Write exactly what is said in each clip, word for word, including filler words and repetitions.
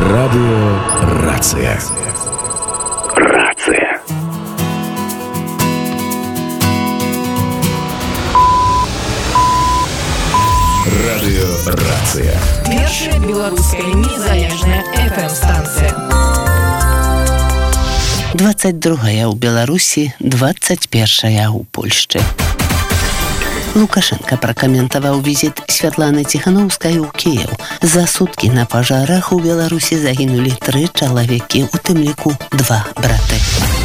Радио «Рация». Рация. Радио «Рация». Першая белорусская незалежная эф эм-станция. двадцать другая ў Беларусі, двадцать першая ў Польшчы. Лукашенко пракаментаваў візіт Святланы Ціханаўскай у Кіеў. За суткі на пажарах у Беларусі загінулі тры чалавекі, у тым ліку два браты.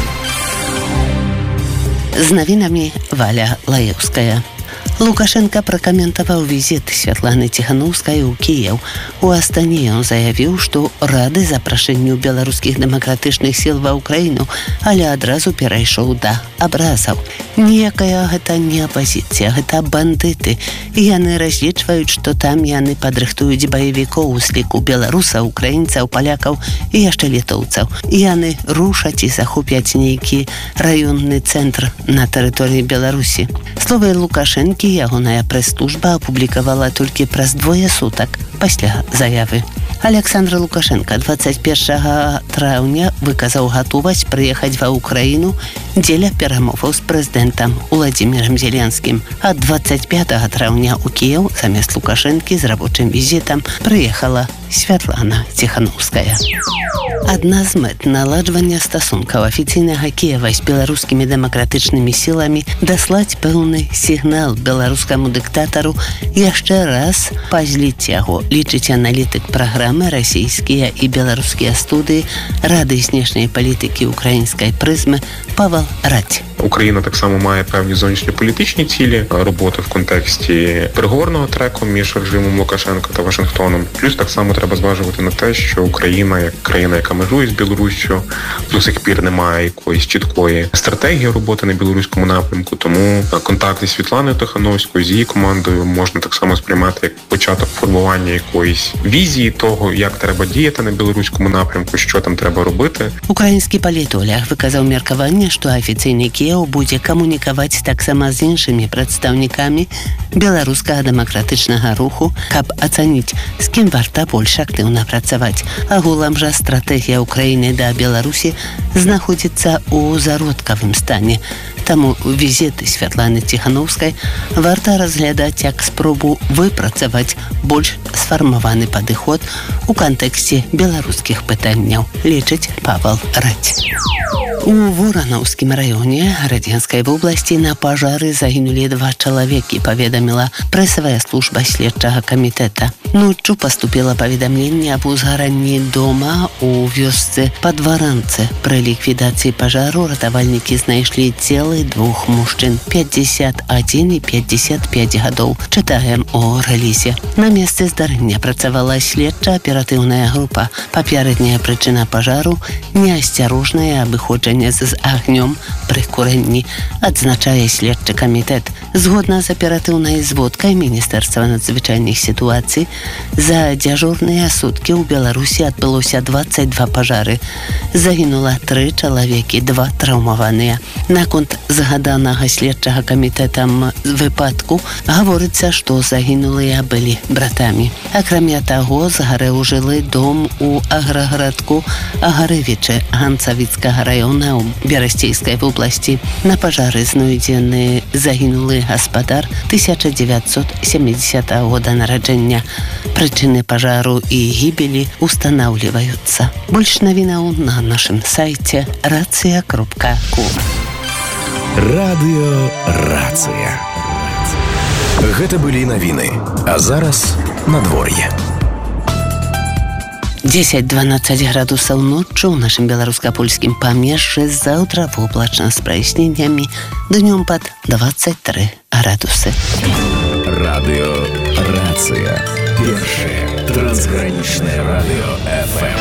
З навінамі Валя Лаеўская. Лукашенко пракаментаваў візіт Святланы Ціханаўскай у Кіеў. У Астане ён заявіў, што рады запрашэнню беларускіх дэмакратычных сіл ва ўкраіну, але адразу перайшоў да абразаў. Ніякая гэта не апазіцыя, гэта бандыты. Яны разлічваюць, што там яны падрыхтуюць баевікоў у сліку беларусаў, украінцаў, палякаў і яшчэ літоўцаў. Яны рушаць і захопяць нейкі раённы цэнтр на тэрыторыі Беларусі. Словы Лукашэнкі ягоная прэс-служба апублікавала толькі праз двое сутак пасля заявы. Александр Лукашенко двадцать першага траўня выказаў гатовасць прыехаць ва ўкраіну дзеля перамоваў з прэзідэнтам Уладзімірам Зеленскім. А двадцать пятага траўня ў Кіеў замест Лукашэнкі з рабочым візітам прыехала Святлана Ціханаўская. Адна з мэт наладжвання стасункаў афіцыйнага Кіева з беларускімі дэмакратычнымі сіламі даслаць пэўны сігнал беларускаму дыктатару яшчэ раз пазліць яго, лічыць аналітык праграмы расійскія і беларускія студыі Рады знешняй палітыкі украінскай прызмы Павел Радзь. Україна так само має певні зовнішньополітичні цілі, роботи в контексті переговорного треку між режимом Лукашенка та Вашингтоном. Плюс так само треба зважувати на те, що Україна, як країна, яка межує з Білоруссю, до сих пір не має якоїсь чіткої стратегії роботи на білоруському напрямку. Тому контакти з Світланою Тихановською, з її командою можна так само сприймати як початок формування якоїсь візії того, як треба діяти на білоруському напрямку, що там треба робити. Український політолог виказав меркаванне, што афіцыйны Кіеў будзе камунікаваць таксама з іншымі прадстаўнікамі беларускага дэмакратычнага руху, каб ацаніць, з кім варта больш актыўна працаваць. Агулам жа стратэгія Украіны да Беларусі знаходзіцца ў зародкавым стане. Таму візіт Святланы Ціханаўскай варта разглядаць як спробу выпрацаваць больш сфармаваны падыход у кантэксце беларускіх пытанняў, лічыць Павел Радзь. У Воранаўскім раёне Радзянскай вобласці на пажары загінулі два чалавекі, паведаміла прэсавая служба следчага камітэта. Ноччу паступіла паведамленне аб узгаранні дома у вёсцы Падваранцы. Пры ліквідацыі пажару ратавальнікі знайшлі целы двух мужчын пятьдесят один і пятьдесят пять гадоў. Чытаем у рэлізе. На месцы здарэння працавала следча-аператыўная група. Папярэдняя прычына пажару – неасцярожнае абыходжанне з агнём пры курэнні, адзначае следчы камітэт. Згодна з аператыўнай зводкай Міністэрства надзвычайных сітуацый, за дзяжурныя суткі ў Беларусі адбылося двадцать два пажары. Загінула тры чалавекі, два траўмаваныя. Наконт згаданага следчага камітэтам выпадку гаворыцца, што загінулыя былі братамі. Акрамя таго, згарэў жылы дом у аграгарадку Агарэвічы Ганцавіцкага раёна ў Берасцейскай вобласці. На пажары знойдзены загінулы гаспадар тысяча дзевяцьсот сямідзесятага года нараджэння. Прычыны пажару і гібелі устанаўліваюцца. Больш навінаў на нашым сайце рацыя кропка ком. Радыё «Рацыя». Гэта былі навіны. А зараз надвор'е. дзесяць-дванаццаць градусаў ноччу ў нашым беларуска-польскім памежжы, заўтра воблачна з праясненнямі, днём пад двадцать тры градусы. Радыё «Рацыя». Першае трансгранічнае радыё эф эм.